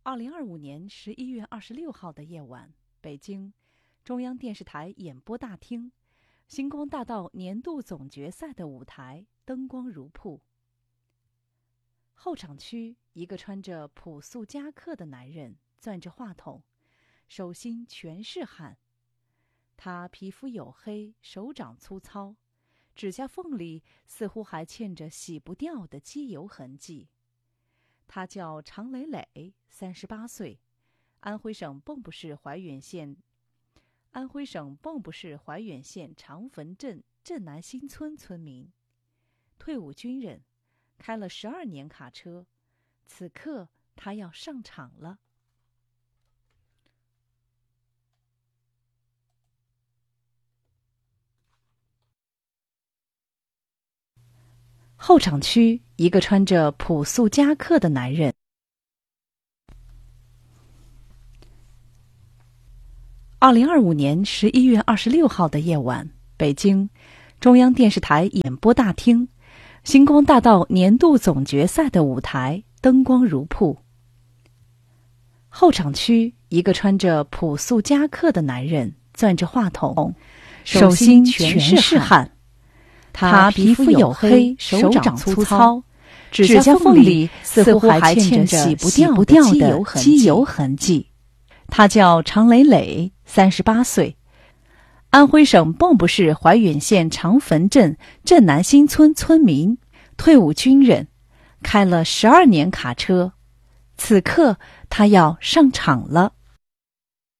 2025年11月26号的夜晚，北京中央电视台演播大厅，星光大道年度总决赛的舞台灯光如瀑。后场区，一个穿着朴素夹克的男人攥着话筒，手心全是汗。他皮肤黝黑，手掌粗糙，指甲缝里似乎还嵌着洗不掉的机油痕迹。他叫常磊磊，38岁，安徽省蚌埠市怀远县长坟镇镇南新村村民，退伍军人，开了12年卡车，此刻他要上场了。后场区，一个穿着朴素夹克的男人。2025年11月26号的夜晚，北京中央电视台演播大厅，星光大道年度总决赛的舞台灯光如瀑。后场区，一个穿着朴素夹克的男人攥着话筒，手心全是汗。他皮肤黝黑，手掌粗糙，指甲缝里似乎还嵌着洗不掉的机油痕迹。他叫常磊磊，38岁，安徽省蚌埠市怀远县长坟镇镇南新村村民，退伍军人，开了12年卡车，此刻他要上场了。